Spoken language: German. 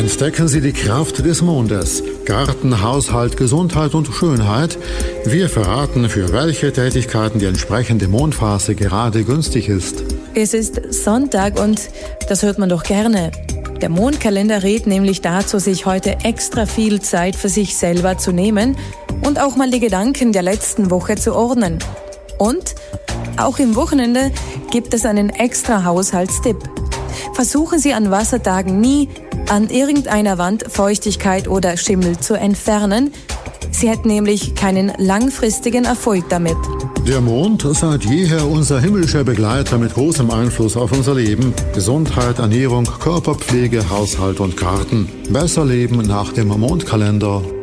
Entdecken Sie die Kraft des Mondes. Garten, Haushalt, Gesundheit und Schönheit. Wir verraten, für welche Tätigkeiten die entsprechende Mondphase gerade günstig ist. Es ist Sonntag und das hört man doch gerne. Der Mondkalender rät nämlich dazu, sich heute extra viel Zeit für sich selber zu nehmen und auch mal die Gedanken der letzten Woche zu ordnen. Und auch im Wochenende gibt es einen extra Haushaltstipp. Versuchen Sie an Wassertagen nie, an irgendeiner Wand Feuchtigkeit oder Schimmel zu entfernen. Sie hätten nämlich keinen langfristigen Erfolg damit. Der Mond seit jeher unser himmlischer Begleiter mit großem Einfluss auf unser Leben. Gesundheit, Ernährung, Körperpflege, Haushalt und Garten. Besser leben nach dem Mondkalender.